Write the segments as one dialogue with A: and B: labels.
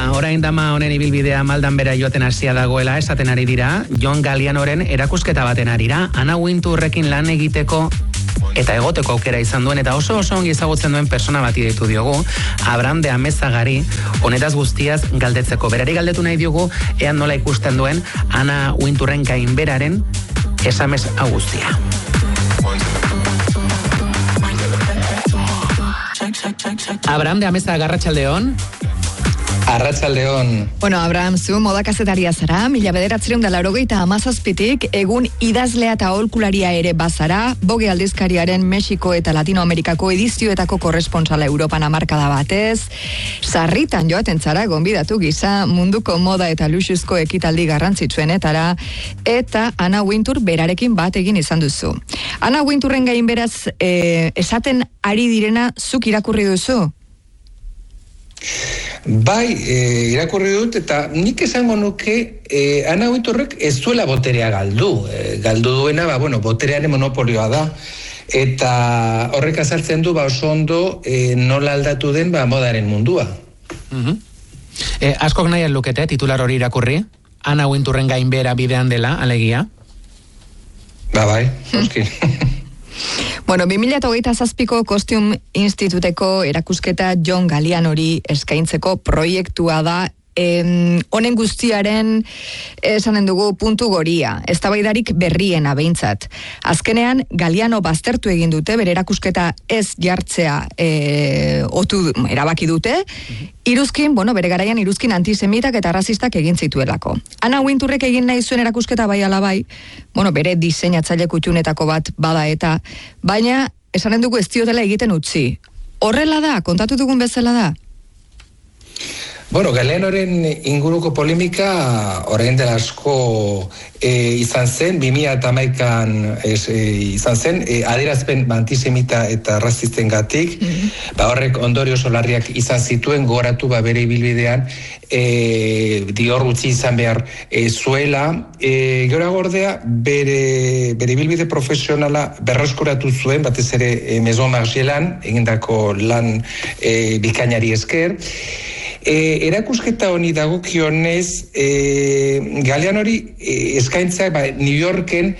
A: orain dama honen ibilbidea maldan bera joaten hasia dagoela esaten ari dira, John Gallianoren erakusketa baten arira, Anna Wintourrekin lan egiteko eta egoteko aukera izan duen, eta oso ongi ezagutzen duen persona bati deitu diogu, Abraham de Amezagari, honetaz guztiaz galdetzeko. Berari galdetu nahi diogu, ean nola ikusten duen Anna Wintourren gainberaren esamez guztia. Abraham de Amezaga, arratsaldeon.
B: Arratsaldeon.
C: Bueno, Abraham, zu modakazetaria zara, 1987tik egun idazlea eta aholkularia ere bazara, Vogue aldizkariaren Mexiko eta Latinoamerikako edizioetako korresponsala Europan hamarkada batez, sarritan joaten zara gonbidatu gisa munduko moda eta luxuzko ekitaldi garrantzitsuenetara, eta Anna Wintour berarekin bat egin izan duzu. Anna Wintourren gain beraz, esaten ari direna zuk irakurri duzu?
B: Bai, irakurri dut, eta nik esango nuke Anna Wintourrek ez duela boterea galdu. Galdu duena, boterearen monopolioa da. Eta horrek azaltzen du, oso ondo nola aldatu den modaren mundua.
A: Askok nahi lukete titular hori irakurri? Anna Wintourren gainbehera bidean dela, alegia?
B: Bai, oskin.
C: Bueno, 2027ko Costume Instituteko erakusketa John Gallianori eskaintzeko proiektua da, honen guztiaren esanen dugu puntu goria, eztabaidarik berriena behintzat. Azkenean, Galliano baztertu egin dute, bere erakusketa ez jartzea erabaki dute, iruzkin, bere garaian iruzkin antisemitak eta rasistak egin zituelako. Anna Wintourrek egin nahi zuen erakusketa bai alabai, bere diseinatzaile kutxunetako bat bada eta, baina esanen dugu ez diotela egiten utzi. Horrela da, kontatu dugun bezala da?
B: Gallianoren inguruko polemika orain dela asko izan zen, 2011an izan zen, adierazpen antisemita eta rasistengatik, horrek ondorio solarriak izan zituen, gogoratu bere ibilbidean dior utzi izan behar zuela, gora gordea bere ibilbide profesionala berreskuratu zuen, batez ere Maison Margielan egindako lan bikainari esker. Erakusketa honi dagokionez, Gallianori eskaintzak New Yorken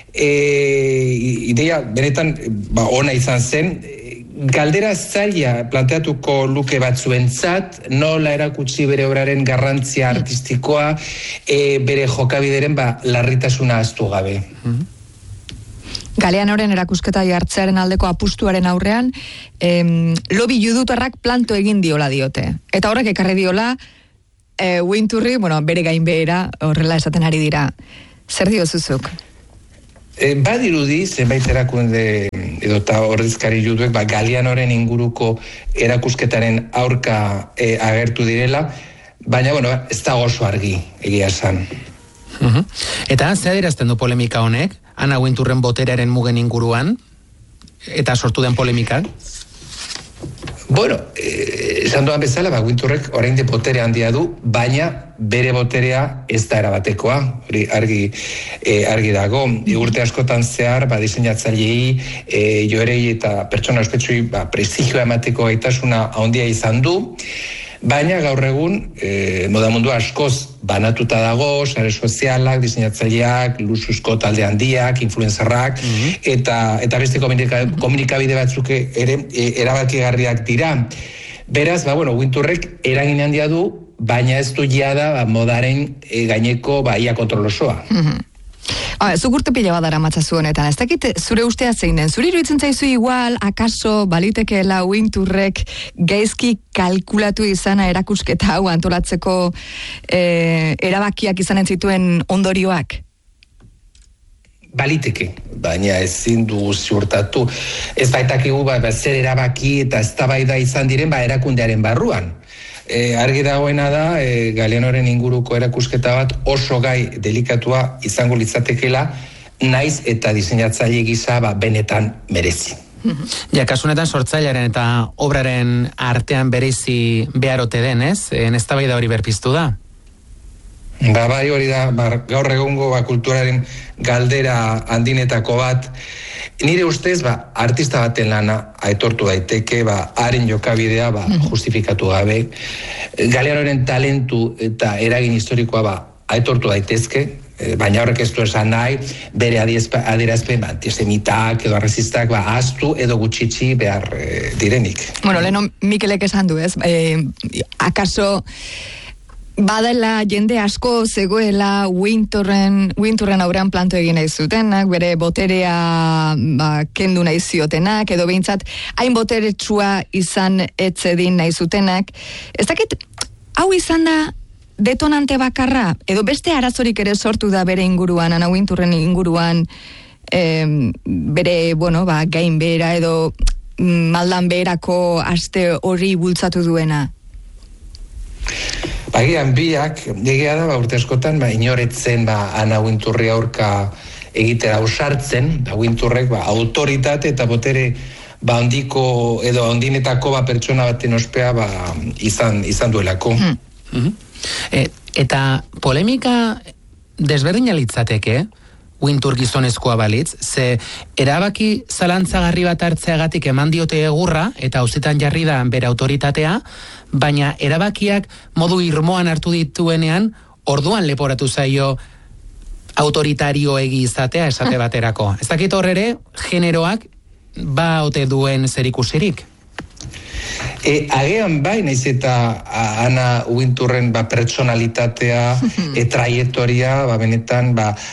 B: ideia benetan ona izan zen, galdera zaila planteatuko luke batzuentzat, nola erakutsi bere obraren garrantzia artistikoa, bere jokabideren larritasuna ahaztu gabe.
C: Gallianoren erakusketa jartzearen aldeko apustuaren aurrean, lobby judutarrak planto egin diola diote. Eta horrek ekarri diola, Wintourri, bere gainbehera horrela esaten ari dira. Zer diozuzuk?
B: Badirudi, zenbait erakunde edota ordezkari juduek, Gallianoren inguruko erakusketaren aurka agertu direla, baina, ez da oso argi egia esan.
A: Eta zer adierazten du polemika honek? Anna Wintourren boterearen mugen inguruan, eta sortu den polemikak?
B: Esan duan bezala, Wintourrek orain de botere handia du, baina bere boterea ez da erabatekoa, hori argi dago. Urte askotan zehar, diseinatzailei, joerei eta pertsona ospetsuei prestigioa emateko gaitasuna handia izan du, baina gaur egun moda mundua askoz banatuta dago, sare sozialak, diseinatzaileak, luxuzko talde handiak, influencerrak, eta beste komunikabide batzuk ere erabakigarriak dira. Beraz, Wintourrek eragin handia du, baina ez du jada modaren gaineko ia kontrol osoa.
C: Zuk urte pila bat dara matzazu honetan, ez dakit zure ustea zein den, zure iruditzen zaizu igual, akaso balitekeela Wintourrek gaizki kalkulatu izana erakusketa hau antolatzeko erabakiak izanen zituen ondorioak?
B: Baliteke, baina ezin dugu ziurtatu. Ez baitakigu zer erabaki eta eztabaida izan diren erakundearen barruan. Argi dagoena da, Gallianoren inguruko erakusketa bat oso gai delikatua izango litzatekela, naiz eta diseinatzaile gisa benetan merezi.
A: Kasunetan sortzailearen eta obraren artean bereizi beharote denez, eztabaida hori berpiztu da?
B: Bai, hori da, gaur egungo kulturaren galdera handinetako bat. Nire ustez, artista baten lana aitortu daiteke, haren jokabidea justifikatu gabe. Galianoren talentu eta eragin historikoa aitortu daitezke, baina horrek ez du esan nahi, bere adierazpen antisemitak edo arrazistak ahaztu edo gutxitxi behar direnik.
C: Bueno, leheno Mikelek esan du, ez? Akaso badela jende asko zegoela Winturren aurrean planto egin nahi zutenak, bere boterea kendu nahi ziotenak, edo behintzat hain boteretsua izan etzedin nahi zutenak. Ez dakit, hau izan da detonante bakarra, edo beste arazorik ere sortu da bere inguruan, Ana Winturren inguruan, bere, gain behera edo maldan beherako aste hori bultzatu duena?
B: Bagian biak, egia da, urte askotan, inoretzen Ana Winturri aurka egitera ausartzen, Winturrek autoritate eta botere handiko edo handinetako pertsona baten ospea izan duelako.
A: Eta polemika desberdina litzateke, Wintur gizonezkoa balitz, ze erabaki zalantzagarri bat hartzeagatik eman diote egurra, eta auzitan jarri da bere autoritatea, baina erabakiak modu irmoan hartu dituenean, orduan leporatu zaio autoritario egi izatea esate baterako. Ez dakit horrere, generoak ote duen zerikusirik?
B: Agean naiz eta Ana Winturren pertsonalitatea, traiektoria, benetan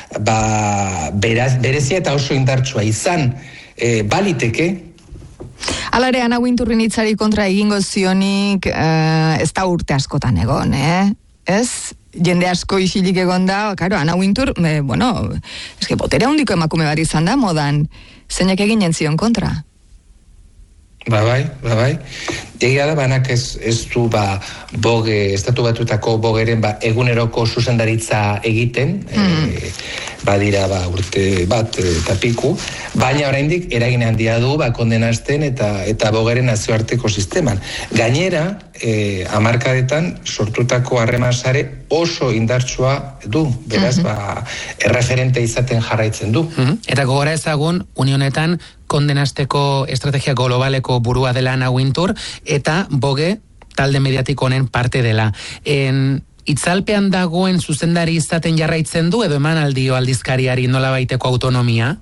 B: berezia eta oso indartsua izan baliteke.
C: Hala ere, Ana Winturren hitzari kontra egingo zionik ez da urte askotan egon, ez? Jende asko isilik egon da, Ana Wintur, botere handiko emakume bat izan da modan, zeinek eginen zion kontra?
B: Bai. Egia da, banak ez du boge, estatu batutako bogeren eguneroko zuzendaritza egiten, badira urte bat eta piku, baina oraindik eragin handia du kondenazten eta bogeren nazioarteko sisteman. Gainera, hamarkadetan sortutako harreman sare oso indartsua du, beraz, erreferente izaten jarraitzen du.
A: Eta gogora ezagun, unionetan kondenazteko estrategia globaleko burua dela Ana Wintur, eta boge talde mediatiko honen parte dela. Itzalpean dagoen zuzendari izaten jarraitzen du, edo eman aldio aldizkariari nolabaiteko autonomia?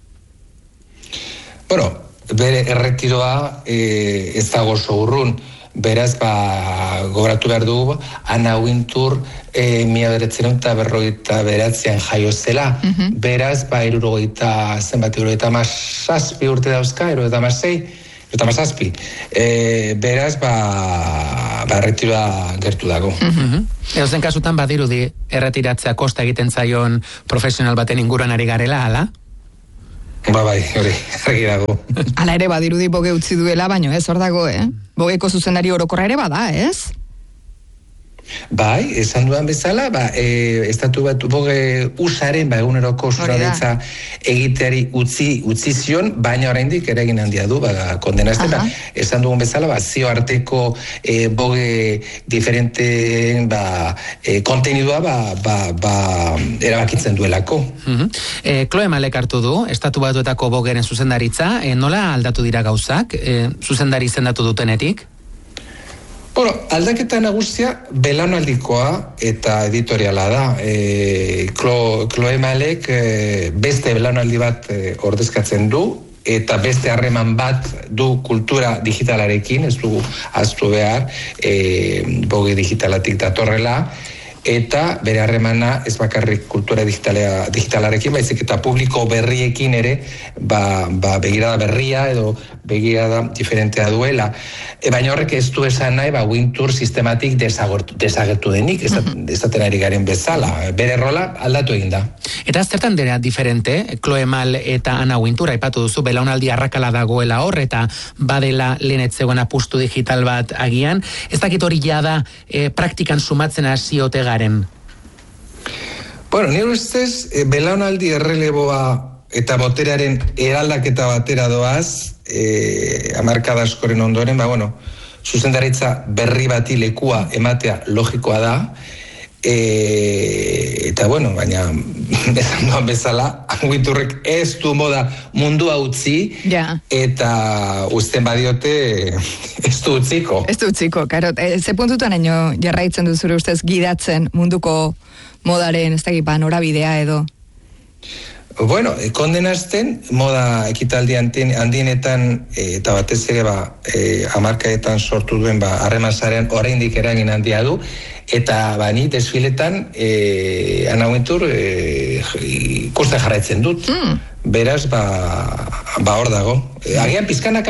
B: Bere erretiroa ez dago oso urrun. Beraz, gogoratu behar dugu, Ana Wintur 1959an jaio zela. Beraz, 67 urte dauzka, 67. Beraz, erretiroa gertu dago.
A: Edozen kasutan badirudi erretiratzea kosta egiten zaion profesional baten inguruan ari garela, hala?
B: Bai, hori, argi dago.
C: Hala ere badirudi boge utzi duela, baino ez hor dago, Bogeko zuzendari orokorra ere bada, ez?
B: Bai, esan dudan bezala, estatu bat boge usaren eguneroko zuzendaritza egiteari utzi zion, baina oraindik eragin handia du, kondenazten, esan dugun bezala, zio arteko boge diferenteen kontenidua erabakitzen duelako.
A: Chloe Malek hartu du, estatu batuetako bogeren zuzendaritza, nola aldatu dira gauzak, zuzendari izendatu dutenetik?
B: Aldaketa nagusia belaunaldikoa eta editoriala da. Chloe Malek beste belaunaldi bat ordezkatzen du, eta beste harreman bat du kultura digitalarekin, ez du ahaztu behar, boge digitalatik datorrela, eta bere harremana ez bakarrik kultura digitalarekin, baizik eta publiko berriekin ere begirada berria edo begirada diferentea duela. Baina horrek ez du esan nahi Wintur sistematik desagertu denik, esaten ari garen bezala. Bere rola aldatu egin da.
A: Eta zertan dira diferente, Chloe Mal eta Ana Wintur, aipatu duzu, belaunaldi arrakala dagoela hor, eta badela lehenetzegoen apustu digital bat agian. Ez dakit hori jada praktikan sumatzen hasi-ote garen?
B: Nire ustez, belaunaldi erreleboa eta boterearen eraldaketa batera doaz, hamarkada askoren ondoren, zuzendaritza berri bati lekua ematea logikoa da, Eta bueno, baina esan duan bezala, Anguiturrek ez du moda mundua utzi, eta uzten badiote ez du utziko.
C: Ez du utziko, karo. Ze puntutan eno jarraitzen du zure ustez gidatzen munduko modaren, ez dakit, norabidea edo?
B: Bueno, kondenazten moda ekitaldi handienetan eta batez ere hamarkadetan sortu duen harremanzaren oraindik eragin handia du, eta ni desfiletan Ana Wintour ikusten jarraitzen dut. Beraz, hor dago. Agian pizkanaka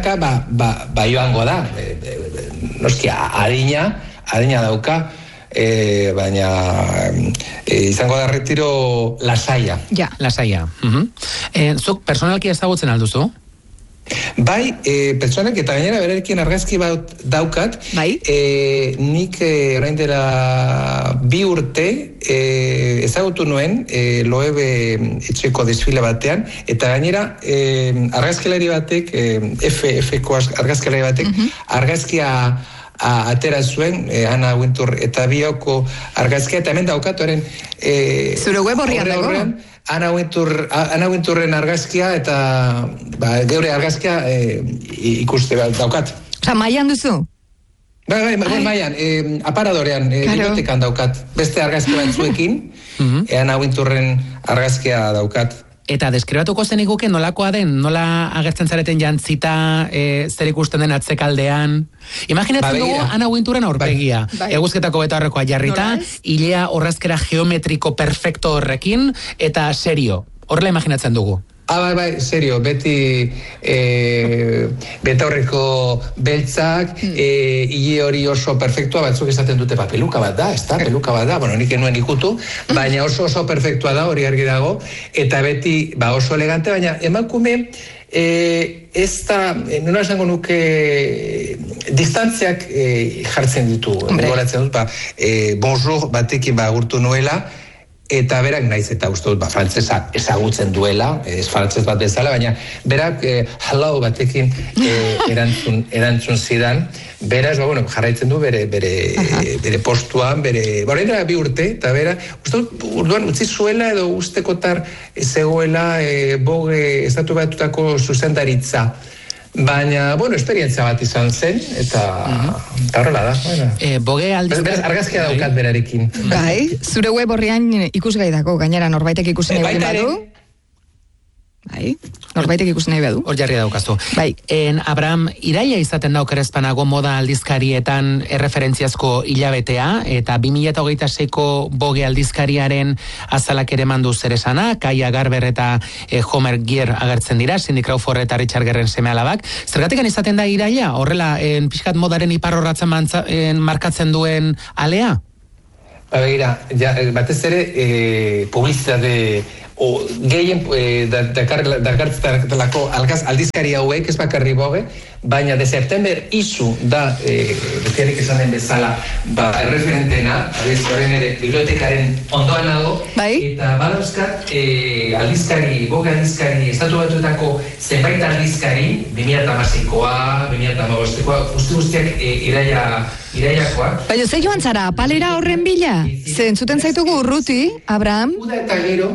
B: joango da. Noski, adina dauka, baina izango da retiro lasaia.
A: Lasaia. Zuk personalki ezagutzen alduzu?
B: Bai, pertsonak eta gainera berarekin argazki bat daukat. Nik orain dela 2 urte ezagutu nuen Loewe etxeko desfile batean, eta gainera argazkilari batek, F-ko argazkilari batek, argazkia atera zuen, Ana Wintour eta bioko argazkia, eta hemen daukat oren
C: zure web horrian dago?
B: Ana Wintourren argazkia eta geure argazkia ikuste daukat.
C: Osa, maian duzu?
B: Bai, maian, aparadorean, bibliotekan daukat. Beste argazki batzuekin, Ana Wintourren argazkia daukat.
A: Eta deskribatuko zeniguke nolakoa den, nola agertzen zareten jantzita, zer ikusten den atzekaldean. Imaginatzen dugu Ana Wintourren aurpegia. Eguzketako betaurrekoa jarrita, hilea horrazkera geometriko perfecto horrekin, eta serio. Horrela imaginatzen dugu.
B: Bai, serio, beti betaurreko beltzak, hile hori oso perfektua, batzuk esaten dute, peluka bat da, peluka bat da, bueno, nik enuen ikutu, baina oso perfektua da, hori argi dago, eta beti oso elegante, baina emakume ez da, nuna esango nuke distantziak jartzen ditu, goratzen dut, bonjour batekin agurtu nuela, eta berak naiz eta uste dut frantsesa ezagutzen duela, ez frantsez bat bezala, baina berak hello batekin erantzun zidan, beraz, jarraitzen du bere postuan, horrein dara 2 urte, eta bera, uste dut, urduan utzi zuela edo ustekotar zegoela Vogue estatu batutako zuzendaritza. Baina, esperientzia bat izan zen, eta horrela da.
A: Vogue
B: Beraz, argazkia daukat berarekin.
C: Bai, zure web horrian ikusgai dago, gainera norbaitek ikusi nahi badu. Bai, norbaitek ikusi nahi badu.
A: Hor jarri daukaztu.
C: Bai.
A: Abraham, iraila izaten da okerrezpanago moda aldizkarietan erreferentziazko hilabetea, eta 2026ko Vogue aldizkariaren azalak ere mandu zer esana, Kaia Garber eta Homer Gier agertzen dira, Cindy Crawford eta Richard Gerren seme-alabak. Zergatik izaten da iraila, horrela, pixkat modaren iparrorratzen markatzen duen alea?
B: Begira, batez ere, publizitate gehien dakartzelako aldizkari hauek, ez bakarri Vogue, baina de September izu da, betiarik esan den bezala, erreferentena, horren ere bibliotekaren ondoan nago, eta badauzkat aldizkari, Vogue aldizkari, estatu batuetako zenbait aldizkari, 2016koa, 2015koa, guztiak irailakoa.
C: Baina ze joan zara, palera horren bila? Ze entzuten zaitugu urruti, Abraham?
B: Uda eta gero,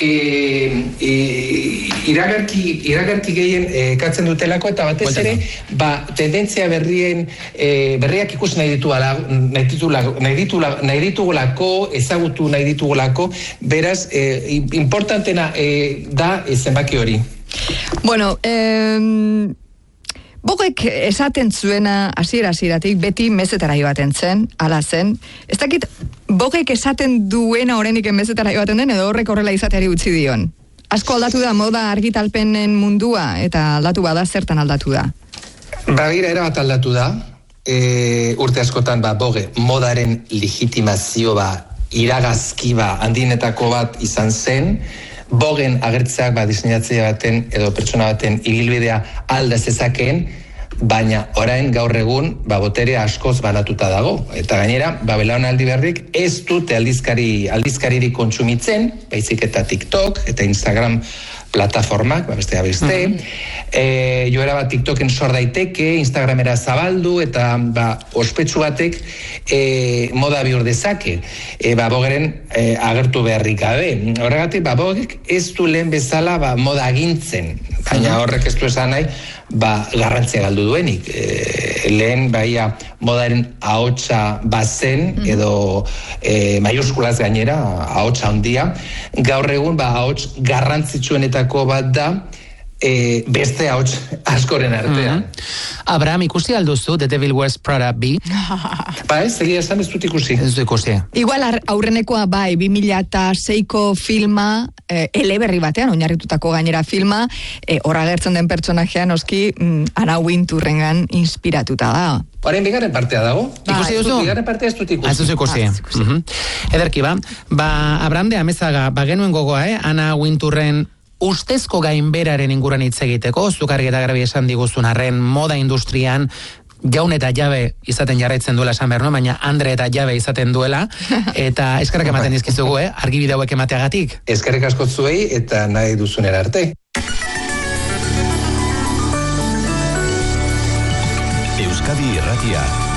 B: iragarki gehien katzen dutelako, eta batez ere, tendentzia berriak ikus nahi ditugulako, ezagutu nahi ditugulako, beraz, importantena da zenbaki hori.
C: Bueno, Voguek esaten zuena hasieratik beti mezetara joaten zen, ala zen. Ez dakit Voguek esaten duena oraindik mezetara joaten den edo horrek horrela izateari utzi dion. Asko aldatu da moda argitalpenen mundua eta aldatu bada zertan aldatu da.
B: Begira erabat aldatu da. Urte askotan Vogue modaren legitimazio iragazki handienetako bat izan zen. Vogueen agertzeak diseinatzaile baten edo pertsona baten ibilbidea alda zezakeen, baina orain gaur egun botere askoz banatuta dago. Eta gainera, belaunaldi berrik ez dute aldizkaririk kontsumitzen, baizik eta TikTok eta Instagram plataformak, besteak beste, joera bat TikToken sor daiteke, Instagramera zabaldu, eta ospetsu batek moda bihur dezake, bogeren agertu beharrik gabe. Horregatik, bogek ez du lehen bezala moda agintzen, baina horrek ez du esan nahi, garrantzia galdu duenik. Lehen, modaren ahotsa bazen, edo maiuskulaz gainera, ahotsa handia, gaur egun, ahots garrantzitsuenetako bat da, beste ahots askoren artean.
A: Abraham, ikusi alduzu The Devil Wears Prada B?
B: Ez, egia esan ez dut ikusi.
A: Ez dut ikusi.
C: Igual aurrenekoa 2006ko filma, eleberri batean, oinarritutako gainera filma, horra gertzen den pertsonajea noski Anna Wintourrengan inspiratuta da.
B: Horein bigarren partea dago.
A: Ikusi duzu?
B: Bigarren partea ez dut ikusi.
A: Ez dut ikusi. Ederki, Abraham de Amezaga, genuen gogoa, Anna Wintourren ustezko gainberaren inguruan hitz egiteko, zuk argi eta garbi esan diguzun arren moda industrian jaun eta jabe izaten jarraitzen duela esan behar, baina Andre eta jabe izaten duela, eta eskerrak ematen dizkizugu, argibide hauek emateagatik.
B: Eskerrik asko zuei eta nahi duzunera arte.
D: Euskadi Irratia.